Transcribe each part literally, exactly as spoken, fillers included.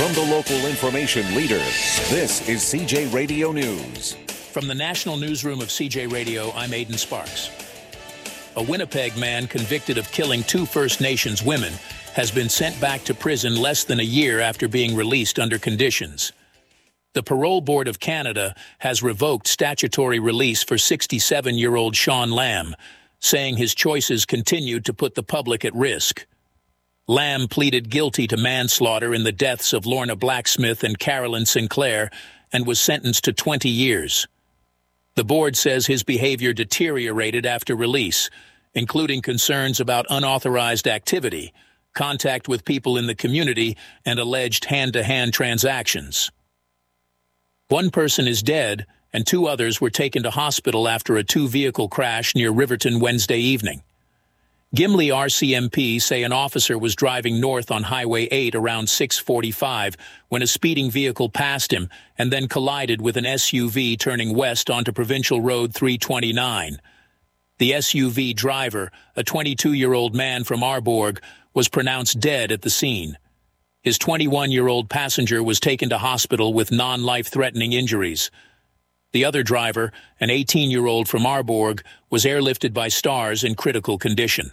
From the local information leader, this is C J Radio News. From the national newsroom of C J Radio, I'm Aidan Sparks. A Winnipeg man convicted of killing two First Nations women has been sent back to prison less than a year after being released under conditions. The Parole Board of Canada has revoked statutory release for sixty-seven-year-old Sean Lamb, saying his choices continued to put the public at risk. Lamb pleaded guilty to manslaughter in the deaths of Lorna Blacksmith and Carolyn Sinclair and was sentenced to twenty years. The board says his behavior deteriorated after release, including concerns about unauthorized activity, contact with people in the community, and alleged hand-to-hand transactions. One person is dead, and two others were taken to hospital after a two-vehicle crash near Riverton Wednesday evening. Gimli R C M P say an officer was driving north on Highway eight around six forty-five when a speeding vehicle passed him and then collided with an S U V turning west onto Provincial Road three twenty-nine. The S U V driver, a twenty-two-year-old man from Arborg, was pronounced dead at the scene. His twenty-one-year-old passenger was taken to hospital with non-life-threatening injuries. The other driver, an eighteen-year-old from Arborg, was airlifted by STARS in critical condition.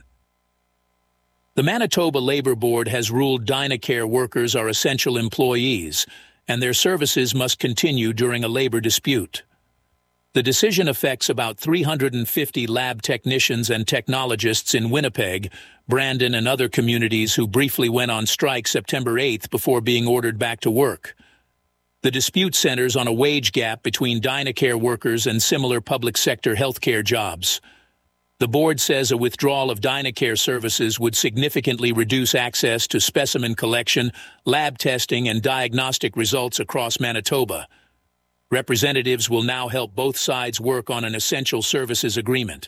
The Manitoba Labour Board has ruled Dynacare workers are essential employees, and their services must continue during a labor dispute. The decision affects about three hundred fifty lab technicians and technologists in Winnipeg, Brandon, and other communities who briefly went on strike September eighth before being ordered back to work. The dispute centers on a wage gap between Dynacare workers and similar public sector healthcare jobs. The board says a withdrawal of Dynacare services would significantly reduce access to specimen collection, lab testing, and diagnostic results across Manitoba. Representatives will now help both sides work on an essential services agreement.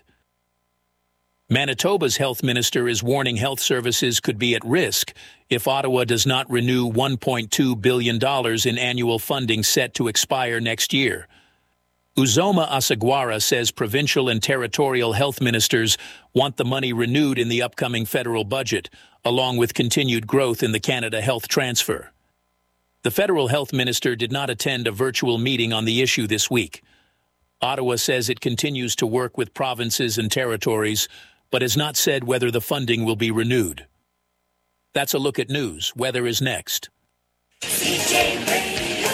Manitoba's health minister is warning health services could be at risk if Ottawa does not renew one point two billion dollars in annual funding set to expire next year. Uzoma Asagwara says provincial and territorial health ministers want the money renewed in the upcoming federal budget, along with continued growth in the Canada Health Transfer. The federal health minister did not attend a virtual meeting on the issue this week. Ottawa says it continues to work with provinces and territories, but has not said whether the funding will be renewed. That's a look at news. Weather is next. C J Radio,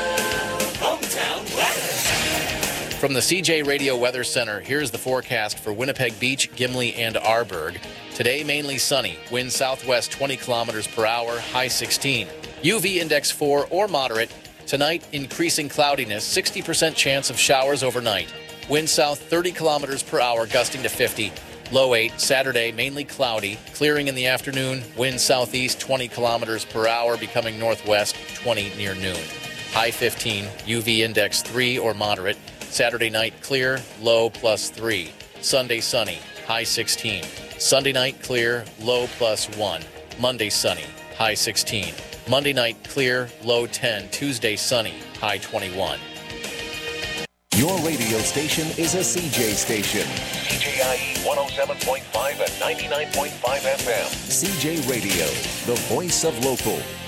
hometown weather. From the C J Radio Weather Center, here's the forecast for Winnipeg Beach, Gimli, and Arborg. Today, mainly sunny. Wind southwest twenty kilometers per hour, high sixteen. U V index four or moderate. Tonight, increasing cloudiness, sixty percent chance of showers overnight. Wind south thirty kilometers per hour, gusting to fifty. Low eight. Saturday, mainly cloudy. Clearing in the afternoon. Wind southeast twenty kilometers per hour, becoming northwest twenty near noon. High fifteen. U V index three or moderate. Saturday night, clear. Low plus three. Sunday, sunny. High sixteen. Sunday night, clear. Low plus one. Monday, sunny. High sixteen. Monday night, clear. Low ten. Tuesday, sunny. High twenty-one. Your radio station is a C J station. C J I E one oh seven point five and ninety-nine point five F M. C J Radio, the voice of local.